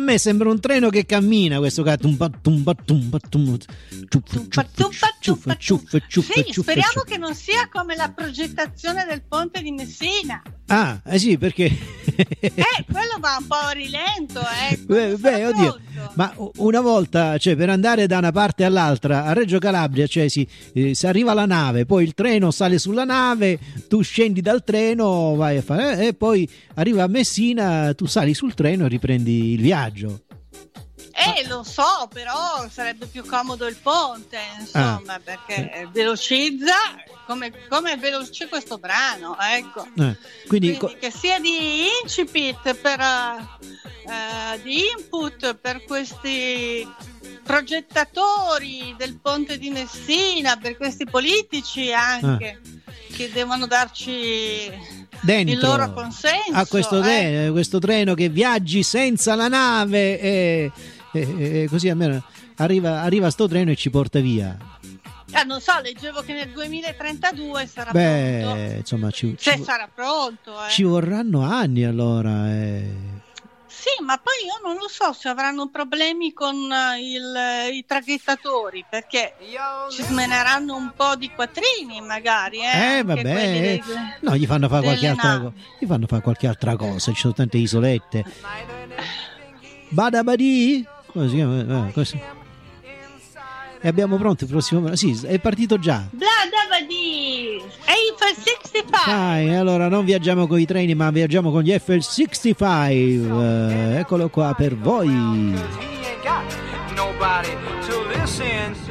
me sembra un treno che cammina questo qua. Sì, speriamo che non sia come la progettazione del ponte di Messina. Ah, sì, perché quello va un po' a rilento, oddio, ma una volta, cioè, per andare da una parte all'altra a Reggio Calabria, cioè si arriva la nave, poi il treno sale sulla nave, tu scendi dal treno, vai a fare, e poi arriva a Messina, tu sali sul treno e riprendi il viaggio. Lo so, però sarebbe più comodo il ponte, insomma, perché velocizza come è veloce questo brano, ecco. Quindi che sia di incipit di input per questi progettatori del ponte di Messina, per questi politici anche che devono darci dentro il loro consenso a questo treno che viaggi senza la nave e così almeno arriva sto treno e ci porta via. Non so, leggevo che nel 2032 sarà pronto. Insomma, sarà pronto. Ci vorranno anni allora. Sì, ma poi io non lo so se avranno problemi con i traghettatori, perché ci smeneranno un po' di quattrini magari. Vabbè, no, gli fanno fare qualche altra cosa, ci sono tante isolette. Badabadi? Come si chiama? E abbiamo pronto il prossimo. Sì, è partito già. Bladabadi! Eiffel 65! Allora non viaggiamo con i treni, ma viaggiamo con gli Eiffel 65. Eccolo qua per voi.